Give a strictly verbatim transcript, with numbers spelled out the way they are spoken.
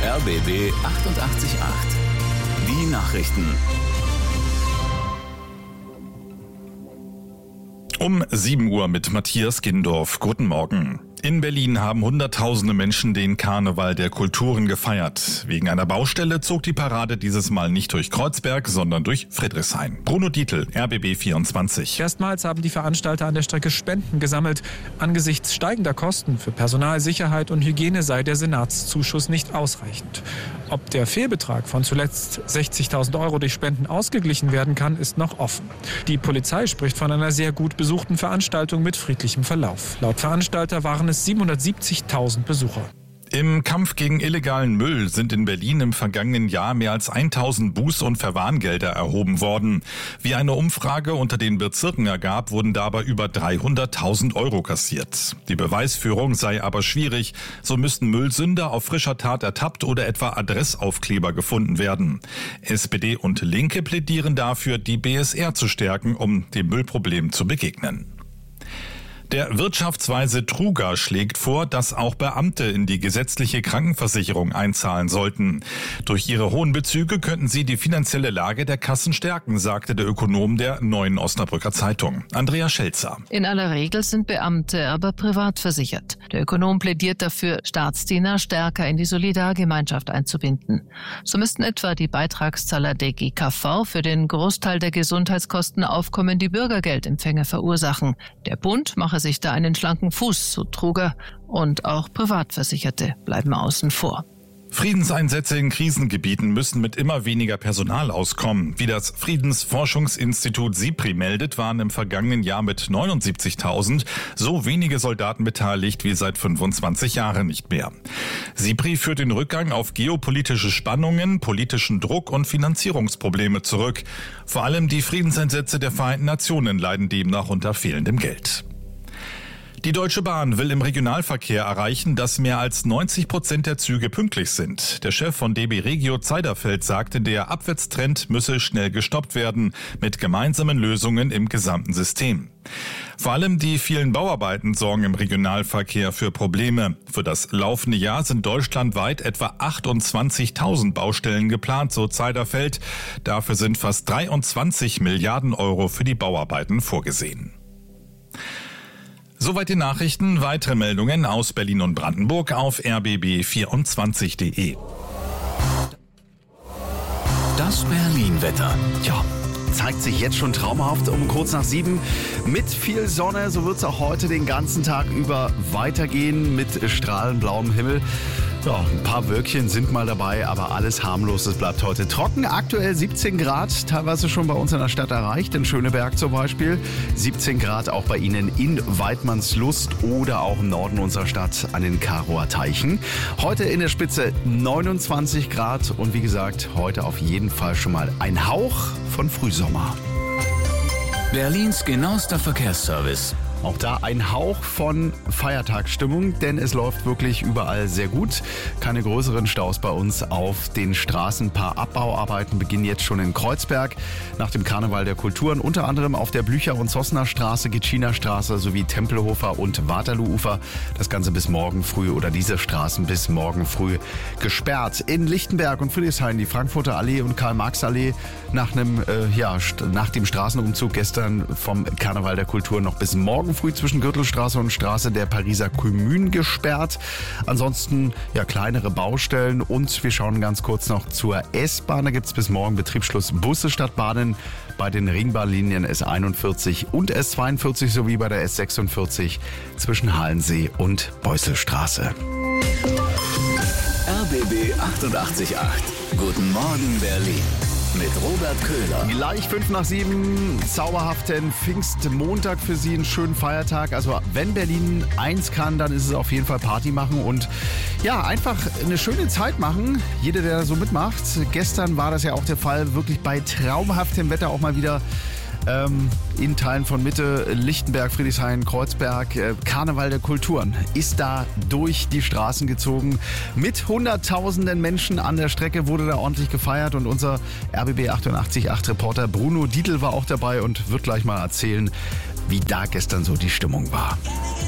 R B B achtundachtzig Komma acht. Die Nachrichten. Um sieben Uhr mit Matthias Gindorf. Guten Morgen. In Berlin haben Hunderttausende Menschen den Karneval der Kulturen gefeiert. Wegen einer Baustelle zog die Parade dieses Mal nicht durch Kreuzberg, sondern durch Friedrichshain. Bruno Dietl, R B B vierundzwanzig. Erstmals haben die Veranstalter an der Strecke Spenden gesammelt. Angesichts steigender Kosten für Personal, Sicherheit und Hygiene sei der Senatszuschuss nicht ausreichend. Ob der Fehlbetrag von zuletzt sechzigtausend Euro durch Spenden ausgeglichen werden kann, ist noch offen. Die Polizei spricht von einer sehr gut besuchten Veranstaltung mit friedlichem Verlauf. Laut Veranstalter waren es siebenhundertsiebzigtausend Besucher. Im Kampf gegen illegalen Müll sind in Berlin im vergangenen Jahr mehr als tausend Buß- und Verwarngelder erhoben worden. Wie eine Umfrage unter den Bezirken ergab, wurden dabei über dreihunderttausend Euro kassiert. Die Beweisführung sei aber schwierig. So müssten Müllsünder auf frischer Tat ertappt oder etwa Adressaufkleber gefunden werden. S P D und Linke plädieren dafür, die B S R zu stärken, um dem Müllproblem zu begegnen. Der Wirtschaftsweise Truger schlägt vor, dass auch Beamte in die gesetzliche Krankenversicherung einzahlen sollten. Durch ihre hohen Bezüge könnten sie die finanzielle Lage der Kassen stärken, sagte der Ökonom der Neuen Osnabrücker Zeitung. Andrea Schelzer. In aller Regel sind Beamte aber privat versichert. Der Ökonom plädiert dafür, Staatsdiener stärker in die Solidargemeinschaft einzubinden. So müssten etwa die Beitragszahler der G K V für den Großteil der Gesundheitskosten aufkommende Bürgergeldempfänger verursachen. Der Bund mache sich da einen schlanken Fuß, so Truger, und auch Privatversicherte bleiben außen vor. Friedenseinsätze in Krisengebieten müssen mit immer weniger Personal auskommen. Wie das Friedensforschungsinstitut SIPRI meldet, waren im vergangenen Jahr mit neunundsiebzigtausend so wenige Soldaten beteiligt wie seit fünfundzwanzig Jahren nicht mehr. SIPRI führt den Rückgang auf geopolitische Spannungen, politischen Druck und Finanzierungsprobleme zurück. Vor allem die Friedenseinsätze der Vereinten Nationen leiden demnach unter fehlendem Geld. Die Deutsche Bahn will im Regionalverkehr erreichen, dass mehr als neunzig Prozent der Züge pünktlich sind. Der Chef von D B Regio Zeiderfeld sagte, der Abwärtstrend müsse schnell gestoppt werden, mit gemeinsamen Lösungen im gesamten System. Vor allem die vielen Bauarbeiten sorgen im Regionalverkehr für Probleme. Für das laufende Jahr sind deutschlandweit etwa achtundzwanzigtausend Baustellen geplant, so Zeiderfeld. Dafür sind fast dreiundzwanzig Milliarden Euro für die Bauarbeiten vorgesehen. Soweit die Nachrichten. Weitere Meldungen aus Berlin und Brandenburg auf r b b vierundzwanzig punkt de. Das Berlin-Wetter. Ja, zeigt sich jetzt schon traumhaft um kurz nach sieben. Mit viel Sonne, so wird es auch heute den ganzen Tag über weitergehen mit strahlend blauem Himmel. Ja, ein paar Wölkchen sind mal dabei, aber alles harmlos. Es bleibt heute trocken. Aktuell siebzehn Grad, teilweise schon bei uns in der Stadt erreicht. In Schöneberg zum Beispiel. siebzehn Grad auch bei Ihnen in Weidmannslust oder auch im Norden unserer Stadt an den Karower Teichen. Heute in der Spitze neunundzwanzig Grad und wie gesagt, heute auf jeden Fall schon mal ein Hauch von Frühsommer. Berlins genauester Verkehrsservice. Auch da ein Hauch von Feiertagsstimmung, denn es läuft wirklich überall sehr gut. Keine größeren Staus bei uns auf den Straßen. Ein paar Abbauarbeiten beginnen jetzt schon in Kreuzberg nach dem Karneval der Kulturen. Unter anderem auf der Blücher- und Zossner Straße, Gitschiner Straße sowie Tempelhofer und Waterloo-Ufer. Das Ganze bis morgen früh oder diese Straßen bis morgen früh gesperrt. In Lichtenberg und Friedrichshain die Frankfurter Allee und Karl-Marx-Allee nach, einem, äh, ja, nach dem Straßenumzug gestern vom Karneval der Kulturen noch bis morgen früh zwischen Gürtelstraße und Straße der Pariser Commune gesperrt. Ansonsten ja kleinere Baustellen und wir schauen ganz kurz noch zur S-Bahn. Da gibt es bis morgen Betriebsschluss Busse statt Bahnen bei den Ringbahnlinien S einundvierzig und S zweiundvierzig sowie bei der S sechsundvierzig zwischen Halensee und Beusselstraße. R B B achtundachtzig Komma acht. Guten Morgen Berlin. Mit Robert Köhler. Gleich fünf nach sieben, zauberhaften Pfingstmontag für Sie, einen schönen Feiertag. Also wenn Berlin eins kann, dann ist es auf jeden Fall Party machen und ja, einfach eine schöne Zeit machen. Jeder, der so mitmacht. Gestern war das ja auch der Fall, wirklich bei traumhaftem Wetter auch mal wieder ähm, in Teilen von Mitte, Lichtenberg, Friedrichshain, Kreuzberg. Äh, Karneval der Kulturen ist da durch die Straßen gezogen. Mit hunderttausenden Menschen an der Strecke wurde da ordentlich gefeiert und unser R B B achtundachtzig Komma acht Reporter Bruno Dietl war auch dabei und wird gleich mal erzählen, wie da gestern so die Stimmung war.